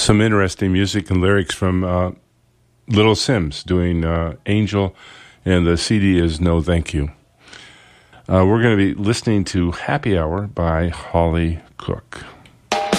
some interesting music and lyrics from Little Sims doing Angel, and the CD is No Thank You. We're going to be listening to Happy Hour by Holly Cook.